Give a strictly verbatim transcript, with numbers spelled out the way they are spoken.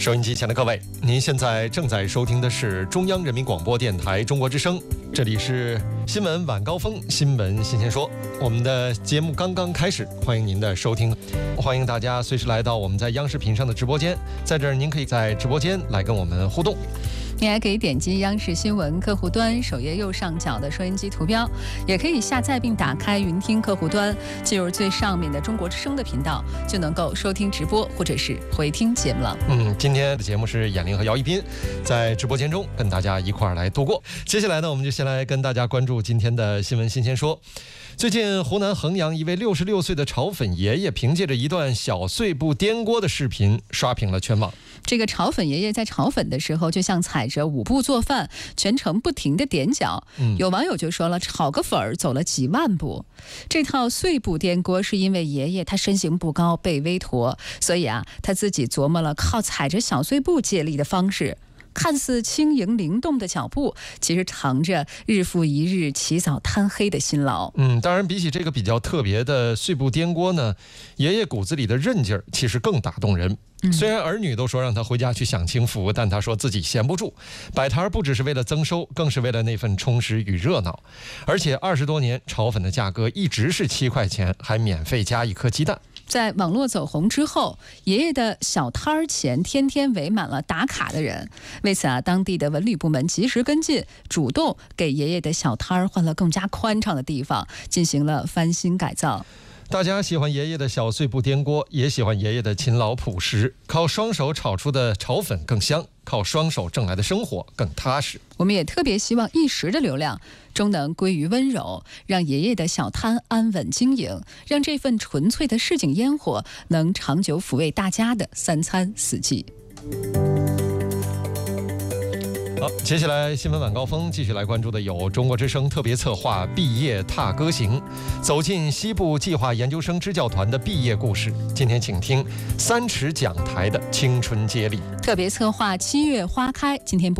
收音机前的各位，您现在正在收听的是中央人民广播电台中国之声，这里是新闻晚高峰，新闻新鲜说。我们的节目刚刚开始，欢迎您的收听，欢迎大家随时来到我们在央视频上的直播间，在这儿您可以在直播间来跟我们互动。 你还可以点击央视新闻客户端首页右上角的收音机图标，也可以下载并打开云听客户端，进入最上面的中国之声的频道，就能够收听直播或者是回听节目了。 嗯，今天的节目是闫玲和姚一斌在直播间中跟大家一块儿来度过。接下来呢，我们就先来跟大家关注今天的新闻新鲜说。最近湖南衡阳一位六十六岁的炒粉爷爷，凭借着一段小碎步颠锅的视频刷屏了全网。 这个炒粉爷爷在炒粉的时候，就像踩着五步做饭，全程不停地踮脚。嗯、有网友就说了，炒个粉儿走了几万步。这套碎步颠锅是因为爷爷他身形不高，背微驼，所以啊，他自己琢磨了靠踩着小碎步借力的方式。看似轻盈灵动的脚步，其实藏着日复一日起早贪黑的辛劳。 嗯，当然比起这个比较特别的碎步颠锅呢，爷爷骨子里的韧劲儿其实更打动人。嗯、虽然儿女都说让他回家去享清福，但他说自己闲不住，摆摊不只是为了增收，更是为了那份充实与热闹。而且二十多年炒粉的价格一直是七块钱，还免费加一颗鸡蛋。 在网络走红之后，爷爷的小摊儿前天天围满了打卡的人。为此啊，当地的文旅部门及时跟进，主动给爷爷的小摊儿换了更加宽敞的地方，进行了翻新改造。 大家喜欢爷爷的小碎步颠锅，也喜欢爷爷的勤劳朴实。靠双手炒出的炒粉更香，靠双手挣来的生活更踏实。 我们也特别希望一时的流量终能归于温柔，让爷爷的小摊安稳经营，让这份纯粹的市井烟火能长久抚慰大家的三餐四季。 好，接下来新闻晚高峰继续来关注的有中国之声特别策划毕业踏歌行，走进西部计划研究生支教团的毕业故事。今天请听三尺讲台的青春接力。 特别策划七月花开，今天